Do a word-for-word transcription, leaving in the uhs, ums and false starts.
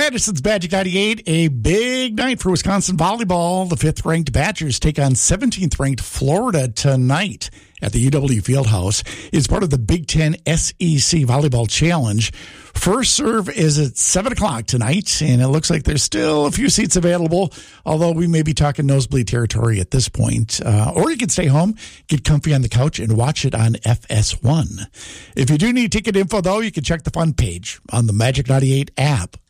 Madison's Magic ninety-eight, a big night for Wisconsin volleyball. The fifth-ranked Badgers take on seventeenth-ranked Florida tonight at the U W Fieldhouse. It's part of the Big Ten S E C Volleyball Challenge. First serve is at seven o'clock tonight, and it looks like there's still a few seats available, although we may be talking nosebleed territory at this point. Uh, or you can stay home, get comfy on the couch, and watch it on F S one. If you do need ticket info, though, you can check the fun page on the Magic ninety-eight app.